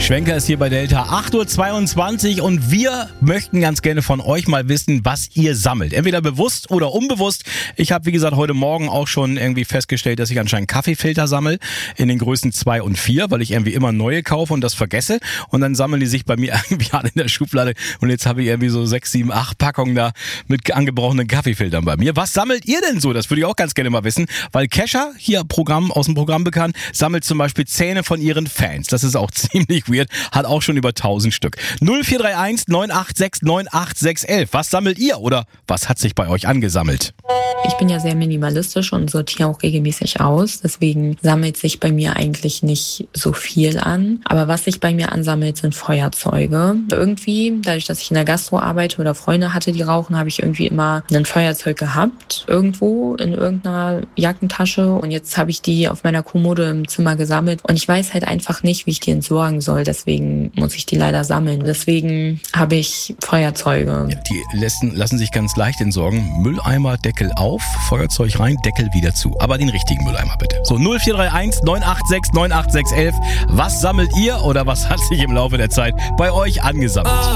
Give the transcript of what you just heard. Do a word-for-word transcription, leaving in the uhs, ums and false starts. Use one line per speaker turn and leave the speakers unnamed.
Schwenker ist hier bei Delta, acht Uhr zweiundzwanzig und wir möchten ganz gerne von euch mal wissen, was ihr sammelt. Entweder bewusst oder unbewusst. Ich habe, wie gesagt, heute Morgen auch schon irgendwie festgestellt, dass ich anscheinend Kaffeefilter sammle in den Größen zwei und vier, weil ich irgendwie immer neue kaufe und das vergesse. Und dann sammeln die sich bei mir irgendwie alle in der Schublade und jetzt habe ich irgendwie so sechs, sieben, acht Packungen da mit angebrochenen Kaffeefiltern bei mir. Was sammelt ihr denn so? Das würde ich auch ganz gerne mal wissen, weil Kesha, hier Programm aus dem Programm bekannt, sammelt zum Beispiel Zähne von ihren Fans. Das ist auch ziemlich weird, hat auch schon über tausend Stück. null vier drei eins neun acht sechs neun acht sechs elf. Was sammelt ihr oder was hat sich bei euch angesammelt?
Ich bin ja sehr minimalistisch und sortiere auch regelmäßig aus. Deswegen sammelt sich bei mir eigentlich nicht so viel an. Aber was sich bei mir ansammelt, sind Feuerzeuge. Irgendwie, dadurch, dass ich in der Gastro arbeite oder Freunde hatte, die rauchen, habe ich irgendwie immer ein Feuerzeug gehabt. Irgendwo in irgendeiner Jackentasche. Und jetzt habe ich die auf meiner Kommode im Zimmer gesammelt. Und ich weiß halt einfach nicht, wie ich die entsorgen soll. Deswegen muss ich die leider sammeln. Deswegen habe ich Feuerzeuge.
Ja, die lassen, lassen sich ganz leicht entsorgen. Mülleimer, Deckel auf, Feuerzeug rein, Deckel wieder zu. Aber den richtigen Mülleimer bitte. So, null vier drei eins neun acht sechs neun acht sechs elf. Was sammelt ihr oder was hat sich im Laufe der Zeit bei euch angesammelt?